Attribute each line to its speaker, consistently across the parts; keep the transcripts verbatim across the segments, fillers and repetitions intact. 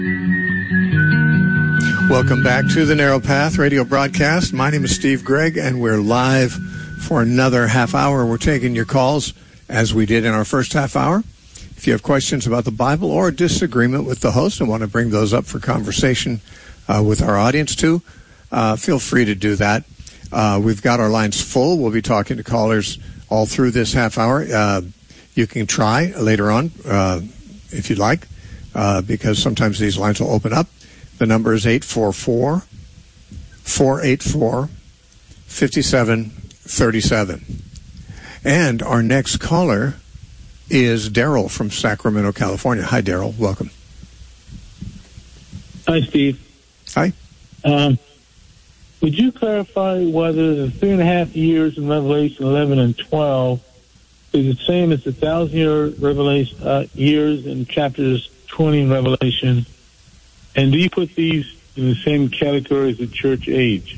Speaker 1: Welcome back to the Narrow Path radio broadcast. My name is Steve Gregg, and we're live for another half hour. We're taking your calls as we did in our first half hour. If you have questions about the Bible or a disagreement with the host and want to bring those up for conversation uh, with our audience too, uh, feel free to do that. Uh, we've got our lines full. We'll be talking to callers all through this half hour. Uh, you can try later on uh, if you'd like, uh, because sometimes these lines will open up. The number is eight four four, four eight four, five seven three seven. And our next caller is Daryl from Sacramento, California. Hi, Daryl. Welcome.
Speaker 2: Hi, Steve.
Speaker 1: Hi.
Speaker 2: Um, would you clarify whether the three and a half years in Revelation eleven and twelve is the same as the thousand-year Revelation uh, years in chapters twenty in Revelation? And do you put these in the same category as the church age?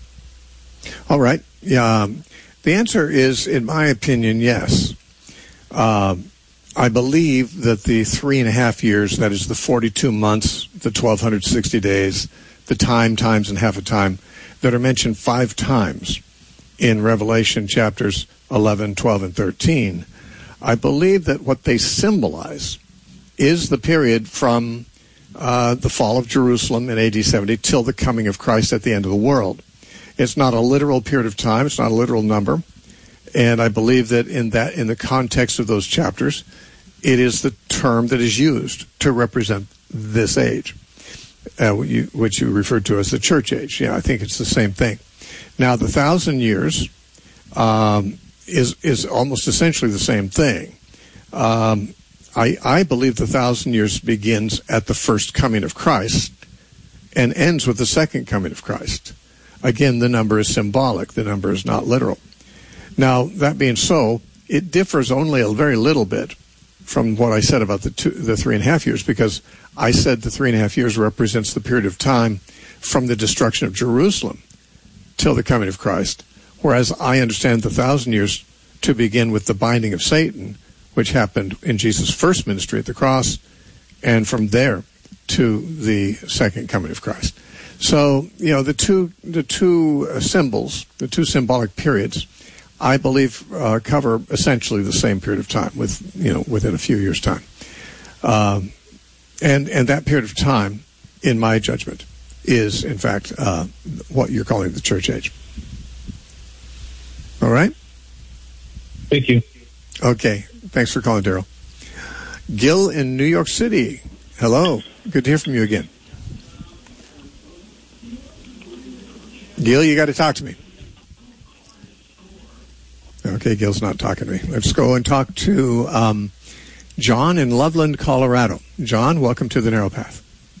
Speaker 1: All right. Yeah. Um, the answer is, in my opinion, yes. Uh, I believe that the three and a half years, that is the forty-two months, the twelve sixty days, the time, times, and half a time, that are mentioned five times in Revelation chapters eleven, twelve, and thirteen, I believe that what they symbolize is the period from Uh, the fall of Jerusalem in A D seventy till the coming of Christ at the end of the world. It's not a literal period of time. It's not a literal number. And I believe that in that, in the context of those chapters, it is the term that is used to represent this age, uh, you, which you referred to as the church age. Yeah, I think it's the same thing. Now, the thousand years um, is is almost essentially the same thing. Um, I, I believe the thousand years begins at the first coming of Christ and ends with the second coming of Christ. Again, the number is symbolic. The number is not literal. Now, that being so, it differs only a very little bit from what I said about the two, the three and a half years, because I said the three and a half years represents the period of time from the destruction of Jerusalem till the coming of Christ, whereas I understand the thousand years to begin with the binding of Satan, which happened in Jesus' first ministry at the cross, and from there to the second coming of Christ. So, you know, the two the two uh, symbols, the two symbolic periods, I believe uh, cover essentially the same period of time, with you know within a few years' time, um, and and that period of time, in my judgment, is in fact uh, what you're calling the church age. All right.
Speaker 2: Thank you.
Speaker 1: Okay. Thanks for calling, Daryl. Gil in New York City. Hello. Good to hear from you again. Gil, you got to talk to me. Okay, Gil's not talking to me. Let's go and talk to um, John in Loveland, Colorado. John, welcome to the Narrow Path.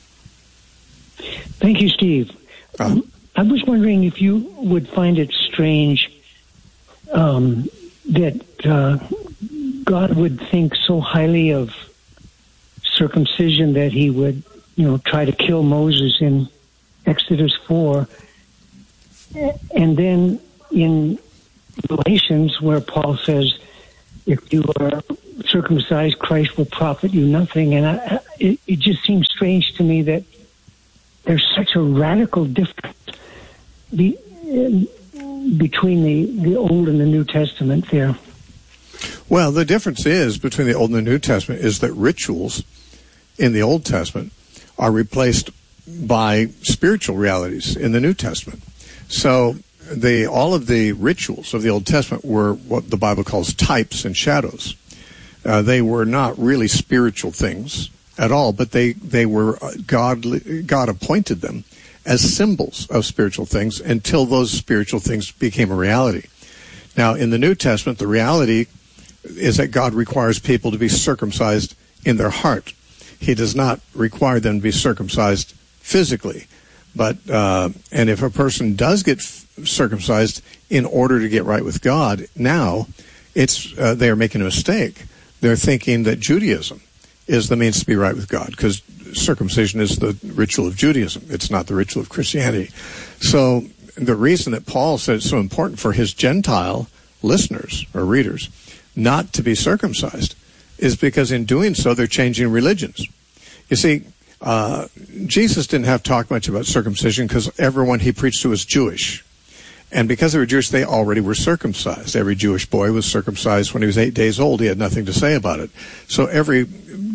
Speaker 3: Thank you, Steve.
Speaker 1: Uh,
Speaker 3: um, I was wondering if you would find it strange um, that uh, God would think so highly of circumcision that he would, you know, try to kill Moses in Exodus four. And then in Galatians, where Paul says, if you are circumcised, Christ will profit you nothing. And I, it, it just seems strange to me that there's such a radical difference be, uh, between the, the Old and the New Testament there.
Speaker 1: Well, the difference is between the Old and the New Testament is that rituals in the Old Testament are replaced by spiritual realities in the New Testament. So the all of the rituals of the Old Testament were what the Bible calls types and shadows. Uh, they were not really spiritual things at all, but they, they were godly, God appointed them as symbols of spiritual things until those spiritual things became a reality. Now, in the New Testament, the reality is that God requires people to be circumcised in their heart. He does not require them to be circumcised physically. But uh, and if a person does get f- circumcised in order to get right with God, now it's uh, they are making a mistake. They're thinking that Judaism is the means to be right with God, because circumcision is the ritual of Judaism. It's not the ritual of Christianity. So the reason that Paul said it's so important for his Gentile listeners or readers not to be circumcised is because in doing so they're changing religions. You see, uh, Jesus didn't have to talk much about circumcision because everyone he preached to was Jewish. And because they were Jewish, they already were circumcised. Every Jewish boy was circumcised when he was eight days old. He had nothing to say about it. So every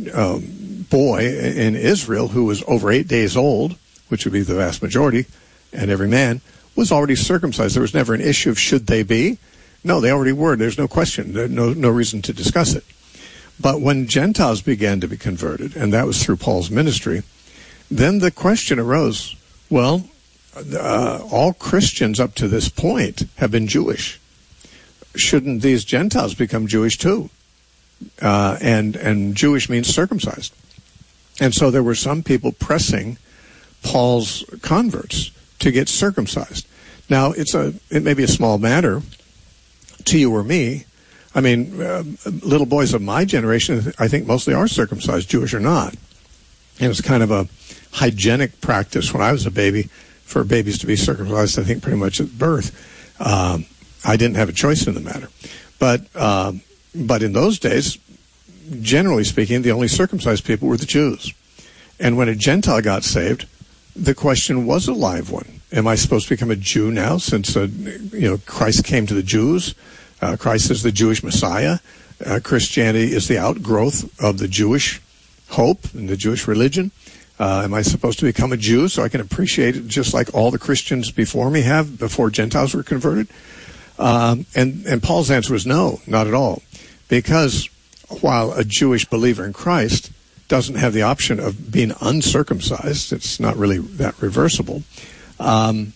Speaker 1: um, boy in Israel who was over eight days old, which would be the vast majority, and every man, was already circumcised. There was never an issue of should they be. No, they already were. There's no question. There's no, no reason to discuss it. But when Gentiles began to be converted, and that was through Paul's ministry, then the question arose, well, uh, all Christians up to this point have been Jewish. Shouldn't these Gentiles become Jewish too? Uh, and, and Jewish means circumcised. And so there were some people pressing Paul's converts to get circumcised. Now, it's a it may be a small matter to you or me. I mean, uh, little boys of my generation, I think mostly are circumcised, Jewish or not. And it was kind of a hygienic practice when I was a baby for babies to be circumcised, I think pretty much at birth. Um, I didn't have a choice in the matter. But, uh, but in those days, generally speaking, the only circumcised people were the Jews. And when a Gentile got saved, the question was a live one. Am I supposed to become a Jew now since uh, you know Christ came to the Jews? Uh, Christ is the Jewish Messiah. Uh, Christianity is the outgrowth of the Jewish hope and the Jewish religion. Uh, am I supposed to become a Jew so I can appreciate it just like all the Christians before me have, before Gentiles were converted? Um, and, and Paul's answer was no, not at all. Because while a Jewish believer in Christ doesn't have the option of being uncircumcised, it's not really that reversible. Um,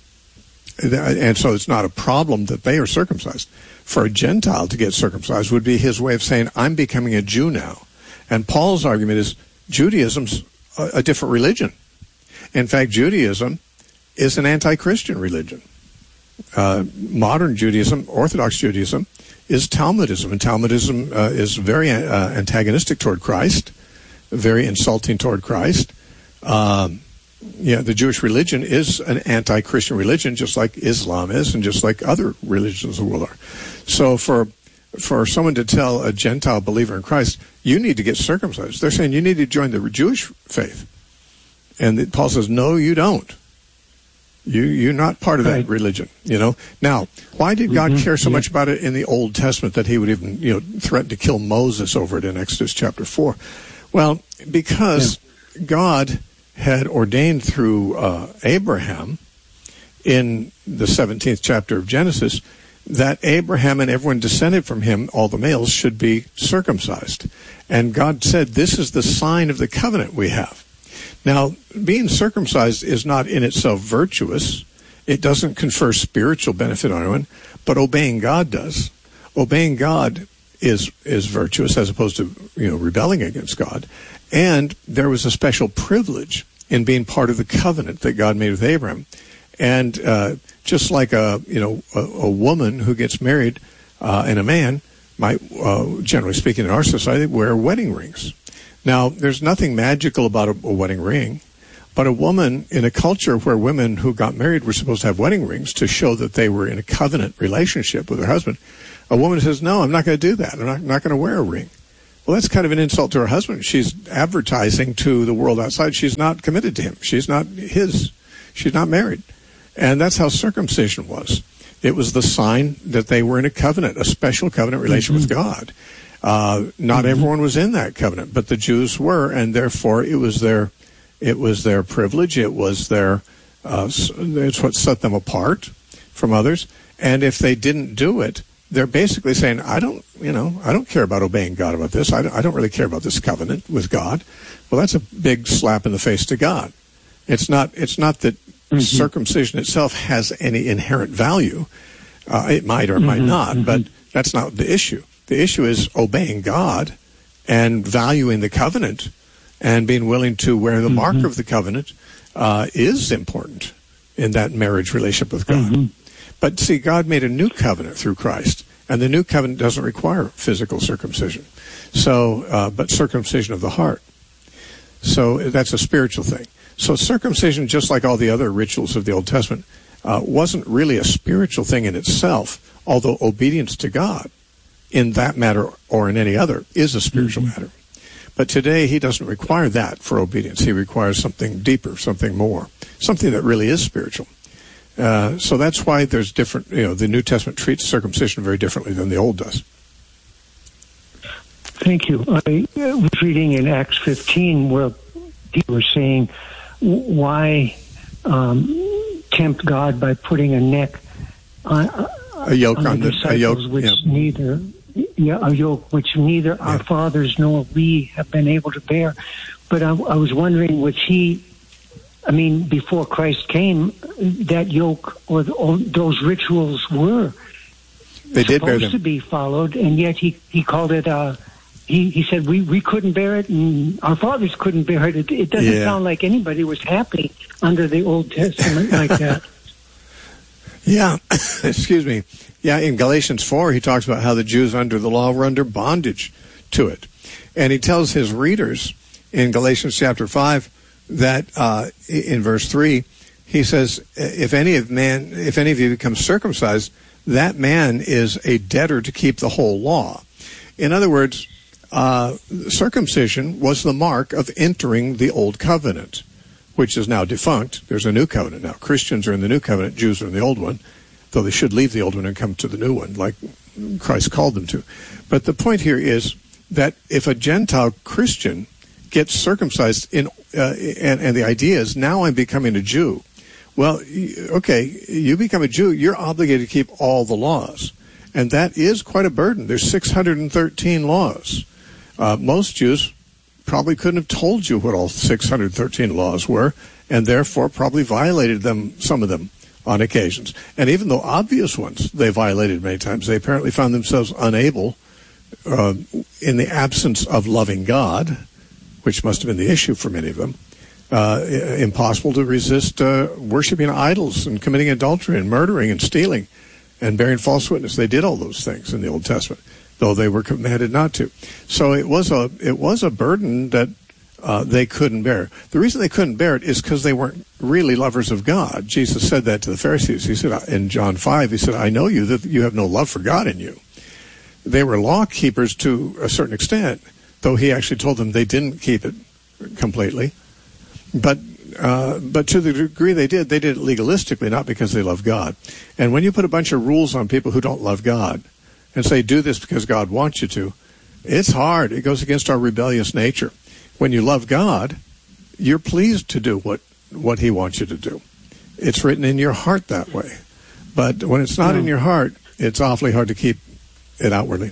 Speaker 1: and so it's not a problem that they are circumcised. For a Gentile to get circumcised would be his way of saying, I'm becoming a Jew now. And Paul's argument is Judaism's a, a different religion. In fact, Judaism is an anti-Christian religion. Uh, modern Judaism, Orthodox Judaism, is Talmudism. And Talmudism uh, is very uh, antagonistic toward Christ, very insulting toward Christ. Um, yeah, the Jewish religion is an anti-Christian religion, just like Islam is, and just like other religions of the world are. So for for someone to tell a Gentile believer in Christ, you need to get circumcised, they're saying you need to join the Jewish faith. And Paul says, no, you don't. You, you're not part of that right. religion, you know. Now, why did God mm-hmm. care so yeah. much about it in the Old Testament that he would even, you know, threaten to kill Moses over it in Exodus chapter four? Well, because yeah. God had ordained through uh, Abraham in the seventeenth chapter of Genesis that Abraham and everyone descended from him, all the males, should be circumcised. And God said, this is the sign of the covenant we have. Now, being circumcised is not in itself virtuous. It doesn't confer spiritual benefit on anyone, but obeying God does. Obeying God is is virtuous as opposed to, you know, rebelling against God. And there was a special privilege in being part of the covenant that God made with Abraham. And uh, just like a you know a, a woman who gets married uh, and a man might, uh, generally speaking, in our society, wear wedding rings. Now, there's nothing magical about a, a wedding ring, but a woman in a culture where women who got married were supposed to have wedding rings to show that they were in a covenant relationship with her husband, a woman says, no, I'm not going to do that. I'm not, not going to wear a ring. Well, that's kind of an insult to her husband. She's advertising to the world outside she's not committed to him. She's not his. She's not married. And that's how circumcision was. It was the sign that they were in a covenant, a special covenant relation mm-hmm. with God. Uh, not mm-hmm. everyone was in that covenant, but the Jews were, and therefore it was their, it was their privilege. It was their, uh, it's what set them apart from others. And if they didn't do it, they're basically saying, I don't, you know, I don't care about obeying God about this. I don't, I don't really care about this covenant with God. Well, that's a big slap in the face to God. It's not, it's not that mm-hmm. circumcision itself has any inherent value. Uh, it might or it mm-hmm. might not, mm-hmm. but that's not the issue. The issue is obeying God and valuing the covenant and being willing to wear the mm-hmm. mark of the covenant uh, is important in that marriage relationship with God. Mm-hmm. But see, God made a new covenant through Christ, and the new covenant doesn't require physical circumcision. So, uh, but circumcision of the heart. So that's a spiritual thing. So circumcision, just like all the other rituals of the Old Testament, uh, wasn't really a spiritual thing in itself, although obedience to God in that matter or in any other is a spiritual mm-hmm. matter. But today he doesn't require that for obedience. He requires something deeper, something more, something that really is spiritual. Uh, so that's why there's different, you know, the New Testament treats circumcision very differently than the Old does.
Speaker 3: Thank you. I was reading in Acts fifteen where people were saying, why um, tempt God by putting a neck on uh,
Speaker 1: a yoke
Speaker 3: on,
Speaker 1: on
Speaker 3: the
Speaker 1: the
Speaker 3: disciples,
Speaker 1: a yoke,
Speaker 3: which
Speaker 1: yeah.
Speaker 3: neither yeah, a yoke which neither yeah. our fathers nor we have been able to bear. But I, I was wondering, was he? I mean, before Christ came, that yoke or, the, or those rituals were
Speaker 1: they did bear them.
Speaker 3: supposed to be followed, and yet he he called it. Uh, he he said we we couldn't bear it, and our fathers couldn't bear it. It, it doesn't
Speaker 1: yeah.
Speaker 3: sound like anybody was happy under the Old Testament like that.
Speaker 1: Yeah, excuse me. Yeah, in Galatians four, he talks about how the Jews under the law were under bondage to it. And he tells his readers in Galatians chapter five that uh, in verse three, he says, if any of man, if any of you becomes circumcised, that man is a debtor to keep the whole law. In other words, uh, circumcision was the mark of entering the old covenant, which is now defunct. There's a new covenant now. Christians are in the new covenant, Jews are in the old one, though they should leave the old one and come to the new one, like Christ called them to. But the point here is that if a Gentile Christian gets circumcised, in, uh, and, and the idea is, now I'm becoming a Jew. Well, okay, you become a Jew, you're obligated to keep all the laws. And that is quite a burden. There's six hundred thirteen laws. Uh, most Jews probably couldn't have told you what all six hundred thirteen laws were, and therefore probably violated them, some of them, on occasions. And even though obvious ones they violated many times, they apparently found themselves unable, uh, in the absence of loving God, which must have been the issue for many of them, uh, impossible to resist uh, worshiping idols and committing adultery and murdering and stealing and bearing false witness. They did all those things in the Old Testament, though they were commanded not to. So it was a it was a burden that uh, they couldn't bear. The reason they couldn't bear it is because they weren't really lovers of God. Jesus said that to the Pharisees. He said in John five, he said, I know you, that you have no love for God in you. They were law keepers to a certain extent, though he actually told them they didn't keep it completely. But uh, but to the degree they did, they did it legalistically, not because they love God. And when you put a bunch of rules on people who don't love God and say, do this because God wants you to, it's hard. It goes against our rebellious nature. When you love God, you're pleased to do what, what he wants you to do. It's written in your heart that way. But when it's not yeah. in your heart, it's awfully hard to keep it outwardly.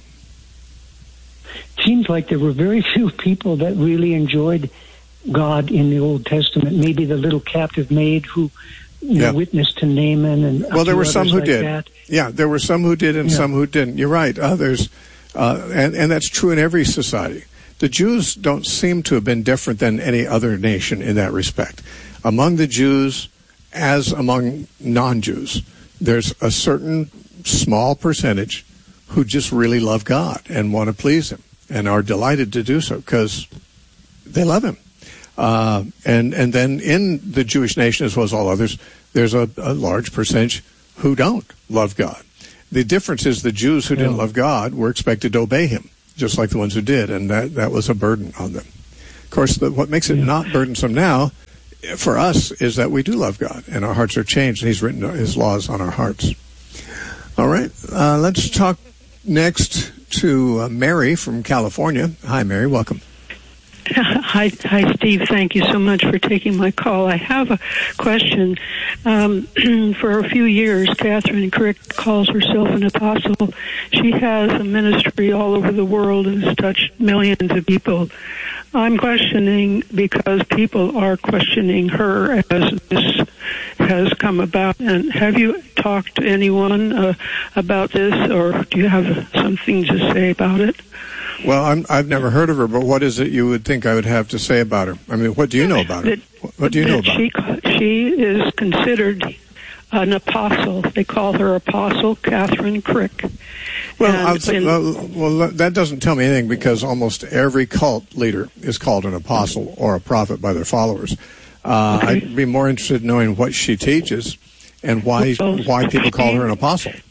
Speaker 3: Seems like there were very few people that really enjoyed God in the Old Testament. Maybe the little captive maid who you yeah. know, witnessed to Naaman, and
Speaker 1: well, there were some who
Speaker 3: like
Speaker 1: did.
Speaker 3: That.
Speaker 1: Yeah, there were some who did, and yeah. some who didn't. You're right. Others, uh, and and that's true in every society. The Jews don't seem to have been different than any other nation in that respect. Among the Jews, as among non-Jews, there's a certain small percentage who just really love God and want to please him and are delighted to do so because they love him. Uh, and and then in the Jewish nation, as well as all others, there's a, a large percentage who don't love God. The difference is the Jews who didn't yeah. love God were expected to obey him, just like the ones who did, and that, that was a burden on them. Of course, the, what makes it yeah. not burdensome now for us is that we do love God, and our hearts are changed, and he's written his laws on our hearts. All right, uh, let's talk next to uh, Mary from California. Hi, Mary. Welcome.
Speaker 4: Hi, hi, Steve. Thank you so much for taking my call. I have a question. Um, for a few years, Catherine Crick calls herself an apostle. She has a ministry all over the world and has touched millions of people. I'm questioning because people are questioning her as this has come about. And have you talked to anyone uh, about this, or do you have something to say about it?
Speaker 1: Well, I'm, I've never heard of her, but what is it you would think I would have to say about her? I mean, what do you know about her? That, what do you know about
Speaker 4: she,
Speaker 1: her?
Speaker 4: She is considered an apostle. They call her Apostle Catherine Crick.
Speaker 1: Well, I would say, well, well, that doesn't tell me anything because almost every cult leader is called an apostle or a prophet by their followers. Uh, okay. I'd be more interested in knowing what she teaches and why
Speaker 4: well,
Speaker 1: why people call her an apostle.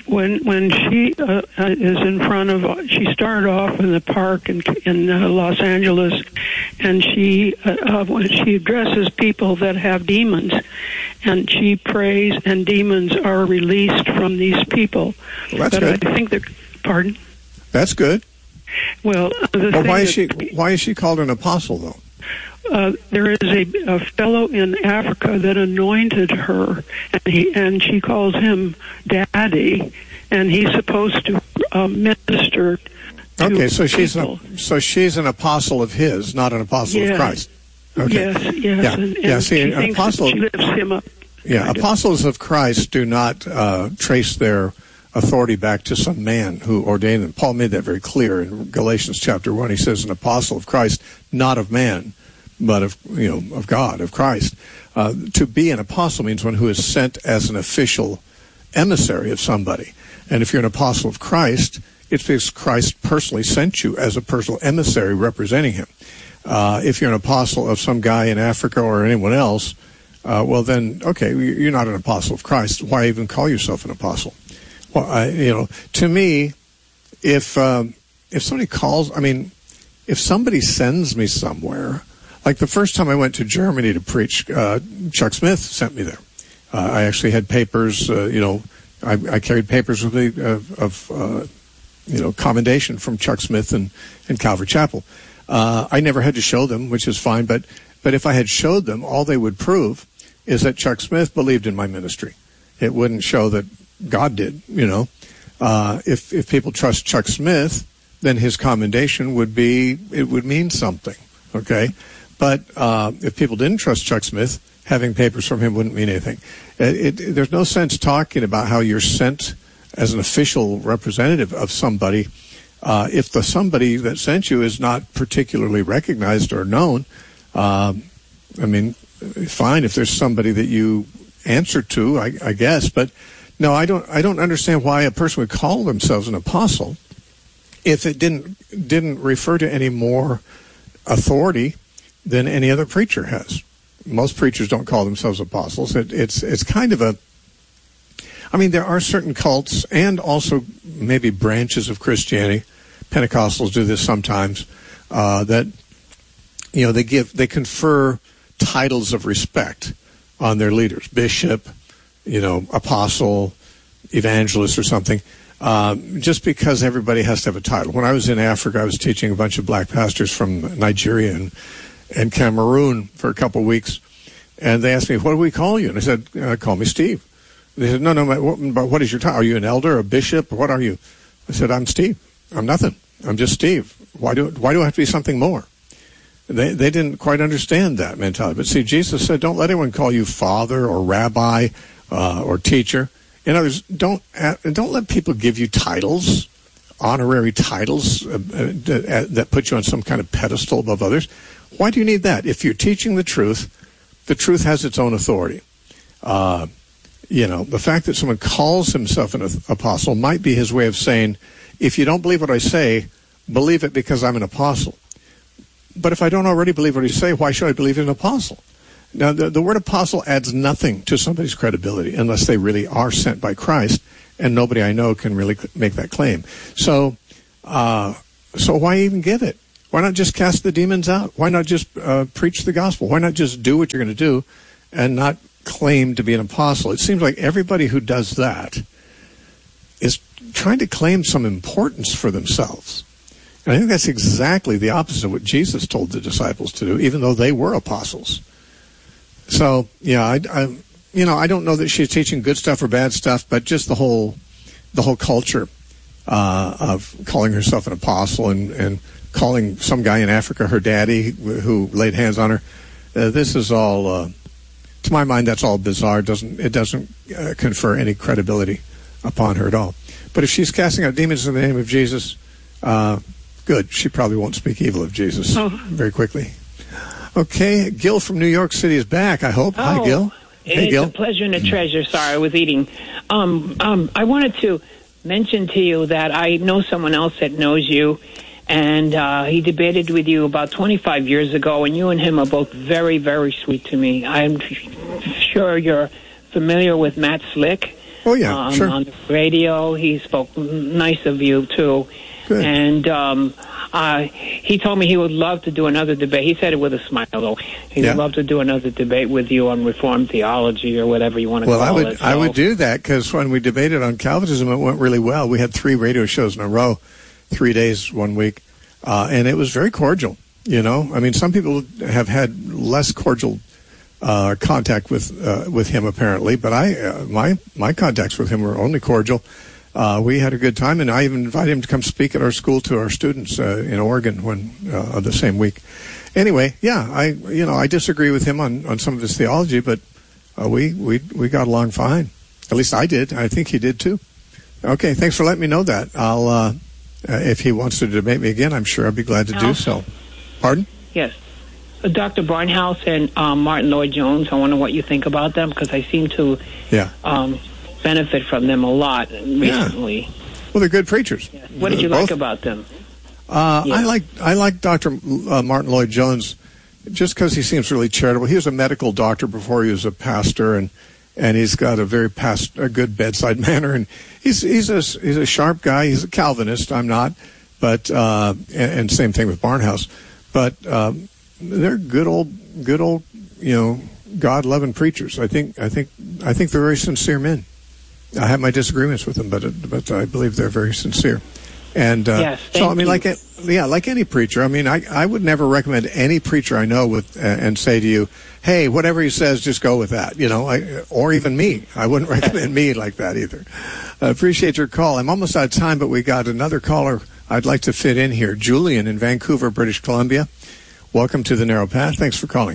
Speaker 4: when when she uh, is in front of, she started off in the park in, in uh, Los Angeles, and she uh, uh, when she addresses people that have demons, and she prays, and demons are released from these people.
Speaker 1: Well, that's
Speaker 4: but
Speaker 1: good.
Speaker 4: I think that, pardon?
Speaker 1: That's good.
Speaker 4: Well, the
Speaker 1: Well,
Speaker 4: thing
Speaker 1: why is she
Speaker 4: that-
Speaker 1: why is she called an apostle though?
Speaker 4: Uh, there is a, a fellow in Africa that anointed her, and he and she calls him Daddy, and he's supposed to uh, minister to
Speaker 1: Okay, so she's
Speaker 4: people.
Speaker 1: an, so she's an apostle of his, not an apostle
Speaker 4: Yeah.
Speaker 1: of Christ. Okay.
Speaker 4: Yes, yes,
Speaker 1: Yeah,
Speaker 4: and, and
Speaker 1: yeah, see,
Speaker 4: she
Speaker 1: an
Speaker 4: thinks that
Speaker 1: apostle-
Speaker 4: she lifts him up.
Speaker 1: Yeah,
Speaker 4: kind of.
Speaker 1: apostles of Christ do not uh, trace their authority back to some man who ordained them. Paul made that very clear in Galatians chapter one. He says, "An apostle of Christ, not of man, but of you know of God, of Christ." Uh, to be an apostle means one who is sent as an official emissary of somebody. And if you're an apostle of Christ, it's because Christ personally sent you as a personal emissary representing him. Uh, if you're an apostle of some guy in Africa or anyone else, uh, well then, okay, you're not an apostle of Christ. Why even call yourself an apostle? Well, I, you know, to me, if um, if somebody calls, I mean, if somebody sends me somewhere, like the first time I went to Germany to preach, uh, Chuck Smith sent me there. Uh, I actually had papers, uh, you know, I, I carried papers with me of, of uh, you know, commendation from Chuck Smith and, and Calvary Chapel. Uh, I never had to show them, which is fine, but, but if I had showed them, all they would prove is that Chuck Smith believed in my ministry. It wouldn't show that God did, you know. Uh, if, if people trust Chuck Smith, then his commendation would be, it would mean something, okay? But uh, if people didn't trust Chuck Smith, having papers from him wouldn't mean anything. It, it, there's no sense talking about how you're sent as an official representative of somebody uh, if the somebody that sent you is not particularly recognized or known. Um, I mean, fine if there's somebody that you answer to, I, I guess. But no, I don't. I don't understand why a person would call themselves an apostle if it didn't didn't refer to any more authority than any other preacher has. Most preachers don't call themselves apostles. It, it's it's kind of a, I mean, there are certain cults and also maybe branches of Christianity, Pentecostals do this sometimes, uh, that, you know, they give, they confer titles of respect on their leaders, bishop, you know, apostle, evangelist or something, um, just because everybody has to have a title. When I was in Africa, I was teaching a bunch of black pastors from Nigeria and and Cameroon for a couple of weeks, and they asked me, "What do we call you?" And I said, uh, "Call me Steve." They said, "No, no, but what, but what is your title? Are you an elder, a bishop? What are you?" I said, "I'm Steve. I'm nothing. I'm just Steve. Why do why do I have to be something more?" They they didn't quite understand that mentality. But see, Jesus said, "Don't let anyone call you father or rabbi uh, or teacher." In other words, don't don't let people give you titles, honorary titles uh, uh, that put you on some kind of pedestal above others. Why do you need that? If you're teaching the truth, the truth has its own authority. Uh, you know, the fact that someone calls himself an apostle might be his way of saying, if you don't believe what I say, believe it because I'm an apostle. But if I don't already believe what I say, why should I believe in an apostle? Now, the, the word apostle adds nothing to somebody's credibility unless they really are sent by Christ, and nobody I know can really make that claim. So, uh, so why even give it? Why not just cast the demons out? Why not just uh, preach the gospel? Why not just do what you're going to do and not claim to be an apostle? It seems like everybody who does that is trying to claim some importance for themselves. And I think that's exactly the opposite of what Jesus told the disciples to do, even though they were apostles. So, yeah, I, I, you know, I don't know that she's teaching good stuff or bad stuff, but just the whole, the whole culture uh, of calling herself an apostle and, and calling some guy in Africa her daddy who laid hands on her. Uh, this is all, uh, to my mind, that's all bizarre. It doesn't it doesn't uh, confer any credibility upon her at all. But if she's casting out demons in the name of Jesus, uh, good. She probably won't speak evil of Jesus oh. very quickly. Okay, Gil from New York City is back, I hope.
Speaker 5: Oh,
Speaker 1: Hi, Gil. Hey,
Speaker 5: it's
Speaker 1: Gil.
Speaker 5: a pleasure and a treasure. Sorry, I was eating. Um, um, I wanted to mention to you that I know someone else that knows you, and uh, he debated with you about twenty-five years ago, and you and him are both very, very sweet to me. I'm sure you're familiar with Matt Slick.
Speaker 1: Oh, yeah,
Speaker 5: um,
Speaker 1: sure.
Speaker 5: on the radio. He spoke nice of you, too.
Speaker 1: Good.
Speaker 5: And um, uh, he told me he would love to do another debate. He said it with a smile, though. He
Speaker 1: Yeah.
Speaker 5: would love to do another debate with you on Reformed theology or whatever you want to
Speaker 1: Well,
Speaker 5: call
Speaker 1: I would
Speaker 5: it. So,
Speaker 1: I would do that because when we debated on Calvinism, it went really well. We had three radio shows in a row, three days, one week, uh, and it was very cordial. You know, I mean, some people have had less cordial uh, contact with uh, with him apparently, but I uh, my my contacts with him were only cordial. Uh, we had a good time, and I even invited him to come speak at our school to our students uh, in Oregon when uh, the same week. Anyway, yeah, I you know I disagree with him on, on some of his theology, but uh, we we we got along fine. At least I did. I think he did too. Okay, thanks for letting me know that. I'll uh, if he wants to debate me again, I'm sure I'll be glad to do so. Pardon?
Speaker 5: Yes. Uh, Doctor Barnhouse and um, Martin Lloyd-Jones, I wonder what you think about them, because I seem to
Speaker 1: Yeah.
Speaker 5: um, benefit from them a lot recently.
Speaker 1: Yeah. Well, they're good preachers.
Speaker 5: Yes. What did you
Speaker 1: Both.
Speaker 5: like about them?
Speaker 1: Uh,
Speaker 5: Yeah.
Speaker 1: I like I like Doctor Uh, Martin Lloyd-Jones just because he seems really charitable. He was a medical doctor before he was a pastor, and and he's got a very past a good bedside manner, and he's he's a he's a sharp guy. He's a Calvinist. I'm not, but uh, and, and same thing with Barnhouse. But um, they're good old, good old, you know, God-loving preachers. I think, I think, I think they're very sincere men. I have my disagreements with them, but but I believe they're very sincere. And uh,
Speaker 5: Yes,
Speaker 1: so, I
Speaker 5: thank
Speaker 1: mean,
Speaker 5: you.
Speaker 1: like, a, yeah, like any preacher. I mean, I I would never recommend any preacher I know with uh, and say to you, hey, whatever he says, just go with that. You know, I, or even me. I wouldn't recommend me like that either. I appreciate your call. I'm almost out of time, but we got another caller I'd like to fit in here. Julian in Vancouver, British Columbia. Welcome to the Narrow Path. Thanks for calling.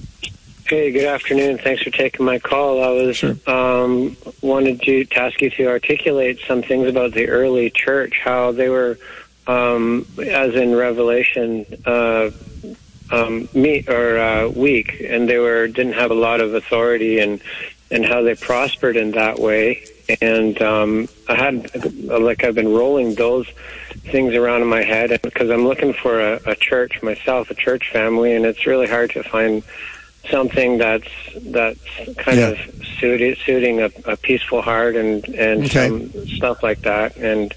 Speaker 6: Hey, good afternoon. Thanks for taking my call. I was
Speaker 1: Sure.
Speaker 6: um, wanted you to ask you to articulate some things about the early church, how they were, um, as in Revelation, uh, um, me or uh, weak, and they were didn't have a lot of authority, and and how they prospered in that way. And um, I had like I've been rolling those things around in my head because I'm looking for a, a church myself, a church family, and it's really hard to find something that's that's kind
Speaker 1: Yeah.
Speaker 6: of suited, suiting a, a peaceful heart and and
Speaker 1: Okay.
Speaker 6: some stuff like that. And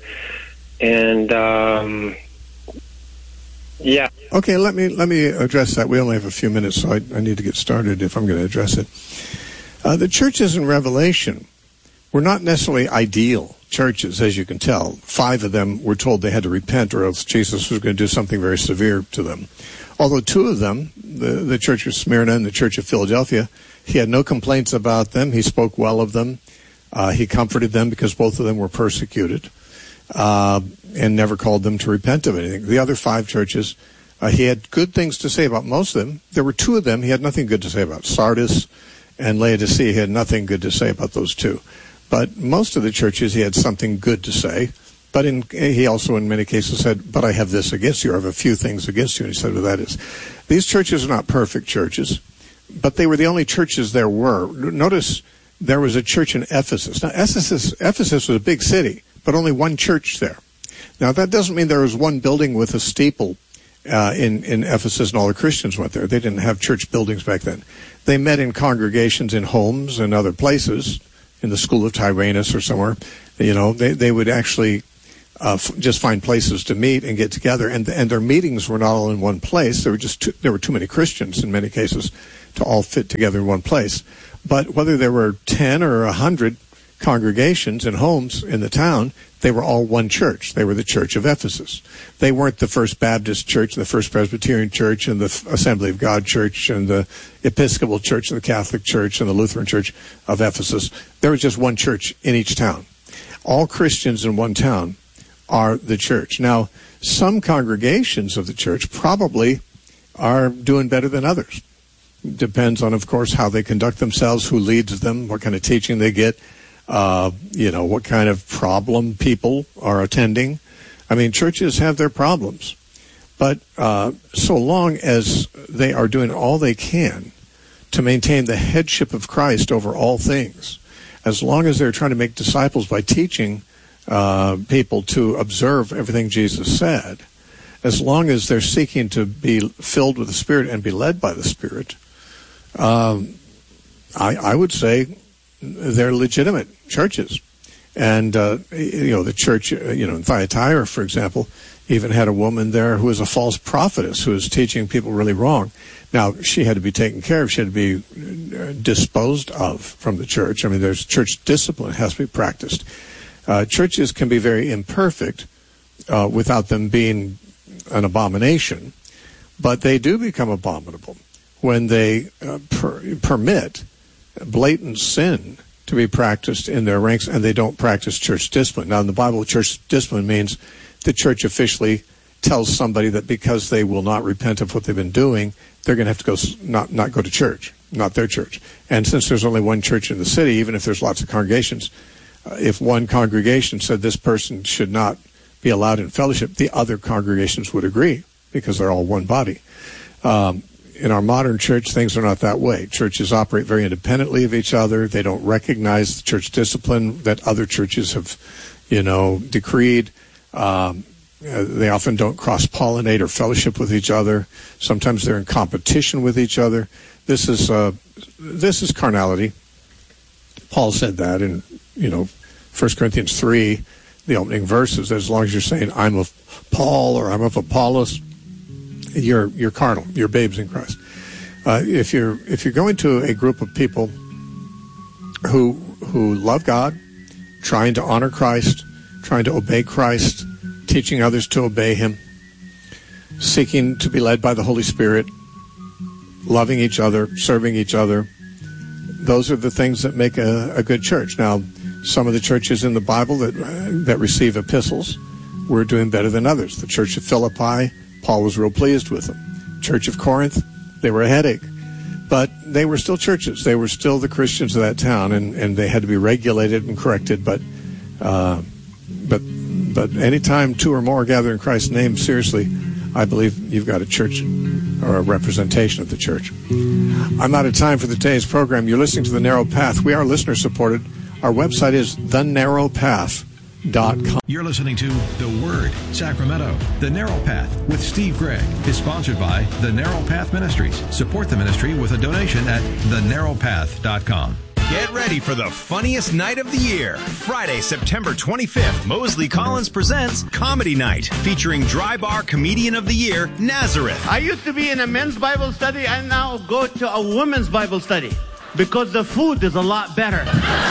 Speaker 6: and um, yeah.
Speaker 1: Okay, let me let me address that. We only have a few minutes, so I, I need to get started if I'm going to address it. Uh, the churches in Revelation were not necessarily ideal churches, as you can tell. Five of them were told they had to repent, or else Jesus was going to do something very severe to them. Although two of them, the, the Church of Smyrna and the Church of Philadelphia, he had no complaints about them. He spoke well of them. Uh, he comforted them because both of them were persecuted, uh, and never called them to repent of anything. The other five churches, uh, he had good things to say about most of them. There were two of them he had nothing good to say about. Sardis and Laodicea, he had nothing good to say about those two. But most of the churches, he had something good to say. But in, he also, in many cases, said, but I have this against you, or I have a few things against you. And he said, well, that is. These churches are not perfect churches, but they were the only churches there were. Notice there was a church in Ephesus. Now, Ephesus, Ephesus was a big city, but only one church there. Now, that doesn't mean there was one building with a steeple uh, in, in Ephesus and all the Christians went there. They didn't have church buildings back then. They met in congregations in homes and other places, in the school of Tyrannus or somewhere. You know, they, they would actually uh, f- just find places to meet and get together. And and their meetings were not all in one place. There were just too, there were too many Christians in many cases to all fit together in one place. But whether there were ten or a hundred congregations and homes in the town, they were all one church. They were the Church of Ephesus. They weren't the First Baptist Church, the First Presbyterian Church, and the Assembly of God Church, and the Episcopal Church, and the Catholic Church, and the Lutheran Church of Ephesus. There was just one church in each town. All Christians in one town are the church. Now, some congregations of the church probably are doing better than others. Depends on, of course, how they conduct themselves, who leads them, what kind of teaching they get. Uh, you know, what kind of problem people are attending. I mean, churches have their problems. But uh, so long as they are doing all they can to maintain the headship of Christ over all things, as long as they're trying to make disciples by teaching uh, people to observe everything Jesus said, as long as they're seeking to be filled with the Spirit and be led by the Spirit, um, I, I would say they're legitimate churches. And, uh, you know, the church, you know, in Thyatira, for example, even had a woman there who was a false prophetess who was teaching people really wrong. Now, she had to be taken care of. She had to be disposed of from the church. I mean, there's church discipline has to be practiced. Uh, churches can be very imperfect uh, without them being an abomination, but they do become abominable when they uh, per- permit blatant sin to be practiced in their ranks, and they don't practice church discipline. Now, in the Bible, church discipline means the church officially tells somebody that because they will not repent of what they've been doing, they're going to have to go not not go to church, not their church. And since there's only one church in the city, even if there's lots of congregations, uh, if one congregation said this person should not be allowed in fellowship, the other congregations would agree because they're all one body. Um, in our modern church, things are not that way. Churches operate very independently of each other. They don't recognize the church discipline that other churches have, you know, decreed. Um, Uh, they often don't cross-pollinate or fellowship with each other. Sometimes they're in competition with each other. This is uh, this is carnality. Paul said that in, you know, First Corinthians three, the opening verses. As long as you're saying, I'm of Paul or I'm of Apollos, you're you're carnal. You're babes in Christ. Uh, if you're if you're going to a group of people who who love God, trying to honor Christ, trying to obey Christ, teaching others to obey him, seeking to be led by the Holy Spirit, loving each other, serving each other. Those are the things that make a, a good church. Now, some of the churches in the Bible that uh, that receive epistles were doing better than others. The church of Philippi, Paul was real pleased with them. Church of Corinth, they were a headache. But they were still churches. They were still the Christians of that town, and, and they had to be regulated and corrected. But uh, but But anytime two or more gather in Christ's name, seriously, I believe you've got a church or a representation of the church. I'm out of time for today's program. You're listening to The Narrow Path. We are listener-supported. Our website is the narrow path dot com.
Speaker 7: You're listening to The Word, Sacramento. The Narrow Path with Steve Gregg is sponsored by The Narrow Path Ministries. Support the ministry with a donation at the narrow path dot com.
Speaker 8: Get ready for the funniest night of the year. Friday, September twenty-fifth, Mosley Collins presents Comedy Night, featuring Dry Bar Comedian of the Year, Nazareth.
Speaker 9: I used to be in a men's Bible study. I now go to a women's Bible study because the food is a lot better.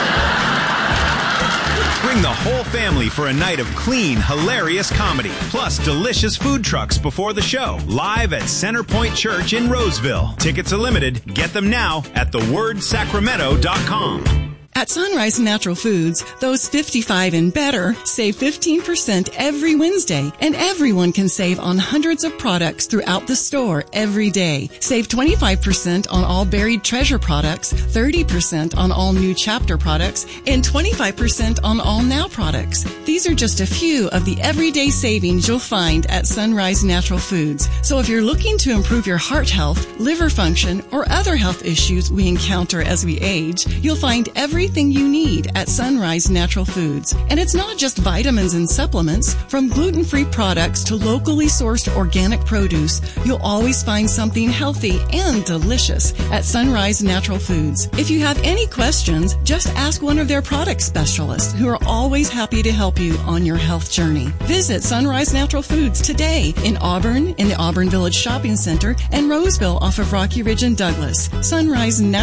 Speaker 8: Bring the whole family for a night of clean, hilarious comedy, plus delicious food trucks before the show, live at Centerpoint Church in Roseville. Tickets are limited. Get them now at the word sacramento dot com.
Speaker 10: At Sunrise Natural Foods, those fifty-five and better save fifteen percent every Wednesday, and everyone can save on hundreds of products throughout the store every day. Save twenty-five percent on all Buried Treasure products, thirty percent on all New Chapter products, and twenty-five percent on all Now products. These are just a few of the everyday savings you'll find at Sunrise Natural Foods. So if you're looking to improve your heart health, liver function, or other health issues we encounter as we age, you'll find every Everything you need at Sunrise Natural Foods. And it's not just vitamins and supplements. From gluten-free products to locally sourced organic produce, you'll always find something healthy and delicious at Sunrise Natural Foods. If you have any questions, just ask one of their product specialists who are always happy to help you on your health journey. Visit Sunrise Natural Foods today in Auburn, in the Auburn Village Shopping Center, and Roseville off of Rocky Ridge and Douglas. Sunrise Natural